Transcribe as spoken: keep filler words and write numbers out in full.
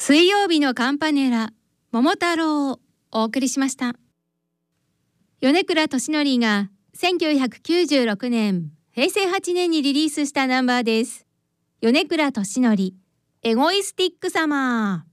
水曜日のカンパネラ、桃太郎をお送りしました。米倉俊則がせんきゅうひゃくきゅうじゅうろくねん、へいせいはちねんにリリースしたナンバーです。米倉俊則、エゴイスティックサマー。